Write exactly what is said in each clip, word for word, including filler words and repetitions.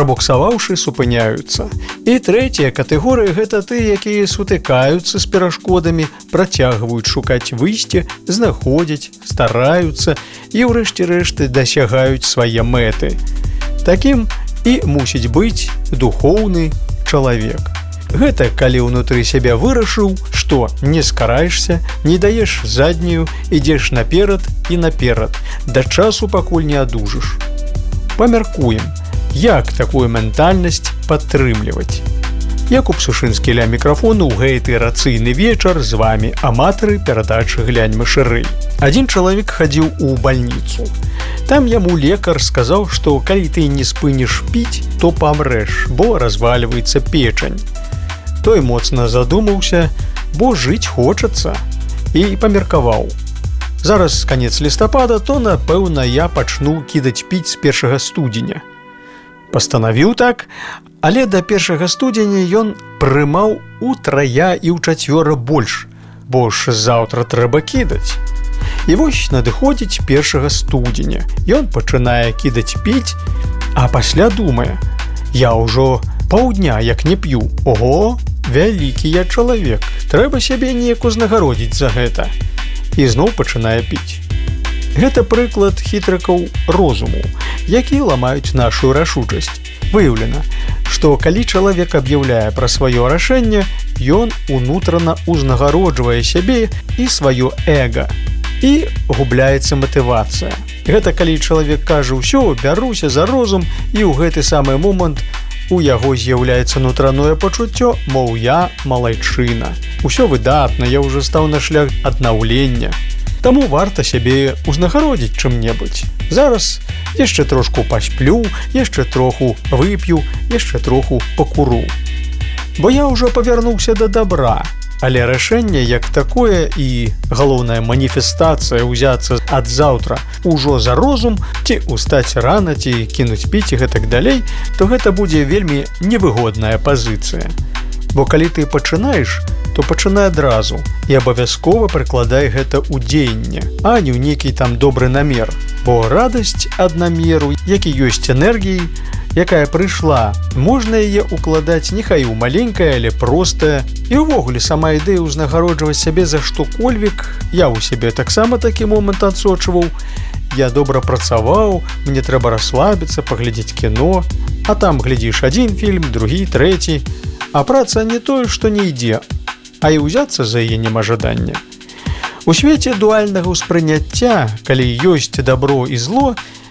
прабуксаваўшы, супыняюцца. І трэцяя катэгорыя – гэта ты, якія сутыкаюцца з перашкодамі, працягваюць шукаць выйсце, знаходзяць, стараюцца і ўрэшце рэшты дасягаюць свае мэты. Такім і мусіць быць духоўны чалавек. Гэта калі ўнутры сябе вырашыў, што не скараешся, не даеш заднюю, ідзеш наперад і наперад, да часу пакуль не адужыш. Памяркуем, як такую ментальнасць падтрымліваць. Якуб Сушынскі ля мікрафону ў гэты рацыйны вечар, з вамі аматары перадачы «Гляньмы шырэй». Адзін чалавек хадзіў у бальніцу. Там яму лекар сказаў, што калі ты не спыніш піць, то памрэш, бо развальваецца печань. Той моцна задумаўся, бо жыць хочацца, і памеркаваў. Зараз канец лістапада, то, напэўна, я пачну кідаць піць з першага студзеня. Пастанавіў так, але да першага студзеня ён прымаў утрая і ўчацвёра больш, бо ж заўтра трэба кідаць. І вось надыходзіць першага студзеня. Ён пачынае кідаць піць, а пасля думае: я ўжо паўдня як не п'ю. Ого, вялікі я чалавек, трэба сябе неяк узнагародзіць за гэта. І зноў пачынае піць. Гэта прыклад хітрыкаў розуму, які ламаюць нашу рашучасць. Выяўлена, што калі чалавек аб'яўляе пра сваё рашэнне, ён унутрана узнагароджвае сябе і сваё эга. І губляецца матывацыя. Гэта калі чалавек кажа: ўсё, бяруся за розум, і ў гэты самы момант у яго з'яўляецца нутраное пачуццё, мол, я малайчына. Усё выдатна, я ўжо стаў на шлях аднаўлення. Таму варта сябе узнагародзіць чым-небудзь. Зараз яшчэ трошку пасплю, яшчэ троху вып'ю, яшчэ троху пакуру. Бо я ўжо павярнуўся да дабра. Але рашэнне як такое і галоўная маніфестацыя ўзяцца ад заўтра ўжо за розум, ці устаць рана, ці кінуць піць і гэтак далей, то гэта будзе вельмі невыгодная пазіцыя. Бо калі ты пачынаеш, то пачынай адразу і абавязкова прыкладай гэта ў дзеянне, а не ў нейкі там добры намер. Бо радасць ад намеру, які ёсць энергіяй, якая прыйшла, можна яе укладаць нехай у маленькае, але простае. І ўвогуле сама ідэя ўзнагароджваць сябе за што-кольвек. Я ў сябе таксама такі момант адсочваў. Я добра працаваў, мне трэба расслабіцца, паглядзець кіно, а там глядзіш адзін фільм, другі, трэці. А праца не тое, што не ідзе, а і ўзяцца за яе няма жадання. У свеце дуальнага ўспрыняцця, калі ёсць дабро і зло,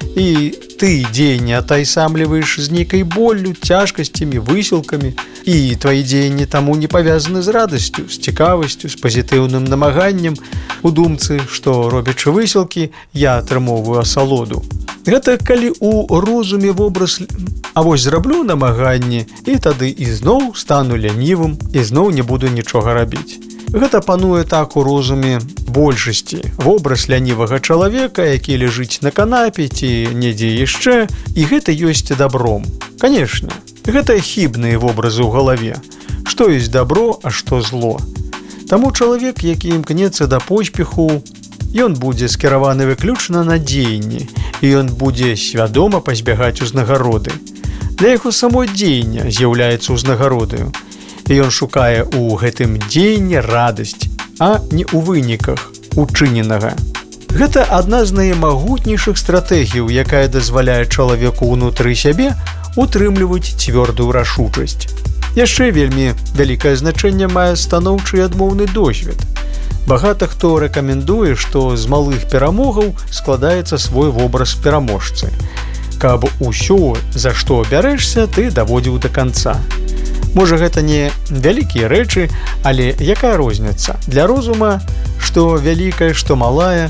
і ты дзеянне атайсамліваеш з нейкай боллю, цяжкасцямі, высілкамі, і твае дзеянні таму не павязаны з радасцю, з цікавасцю, з пазітыўным намаганнем у думцы, што, робячы высілкі, я атрымоўваю асалоду. Гэта калі ў розуме вобраз: а вось зраблю намаганне, і тады ізноў стану лянівым, і зноў не буду нічога рабіць. Гэта пануе так у розуме большасці. Вобраз лянівага чалавека, які ляжыць на канапе ці недзе яшчэ, і гэта ёсць дабром. Канешне, гэта хібныя вобразы ў галаве. Што ёсць дабро, а што зло. Таму чалавек, які імкнецца да поспеху, ён будзе скіраваны выключна на дзеянні, і ён будзе свядома пазбягаць узнагароды. Для яго само дзеянне з'яўляецца узнагародаю. І ён шукае ў гэтым дзеянні радасць, а не ў выніках учыненага. Гэта адна з наймагутнейшых стратэгіяў, якая дазваляе чалавеку ўнутры сябе утрымліваць цвёрдую рашучасць. Яшчэ вельмі вялікае значэнне мае станоўчы і адмоўны досвед. Багата хто рэкамендуе, што з малых перамогаў складаецца свой вобраз пераможцы. Каб усё, за што бярэшся, ты даводзіў да канца. Можа, гэта не вялікія рэчы, але якая розніца? Для розума, што вялікая, што малая.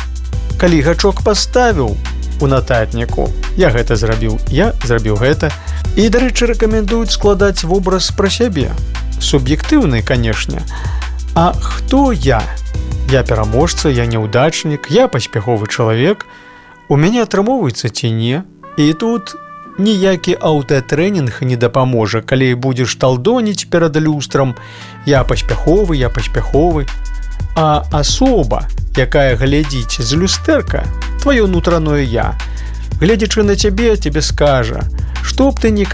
Калі гачок паставіў у нататніку, я гэта зрабіў, я зрабіў гэта. І, дарэчы, рэкамендуюць складаць вобраз пра сябе. Суб'ектыўны, канешне. А хто я? Я пераможца, я няўдачнік, я паспяховы чалавек. У мяне атрымоўваецца ці не? І тут ніякі аўтатрэнінг не дапаможа, калі будзеш талдоніць перад люстрам: я паспяховы, я паспяховы. А асоба, якая глядзіць з люстэрка, тваё нутраное я, гледзячы на цябе, цябе скажа, што б ты не